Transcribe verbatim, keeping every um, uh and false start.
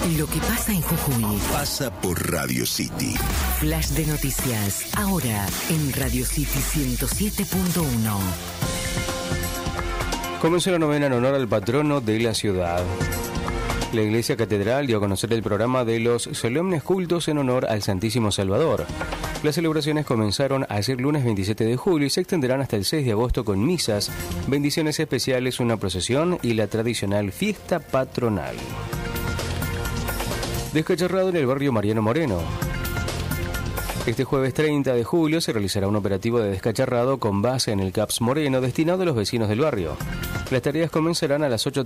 Lo que pasa en Jujuy pasa por Radio City. Flash de noticias, ahora en Radio City ciento siete punto uno. Comenzó la novena en honor al patrono de la ciudad. La Iglesia Catedral dio a conocer el programa de los solemnes cultos en honor al Santísimo Salvador. Las celebraciones comenzaron ayer lunes veintisiete de julio y se extenderán hasta el seis de agosto con misas, bendiciones especiales, una procesión y la tradicional fiesta patronal. Descacharrado en el barrio Mariano Moreno. Este jueves treinta de julio se realizará un operativo de descacharrado con base en el C A P S Moreno destinado a los vecinos del barrio. Las tareas comenzarán a las ocho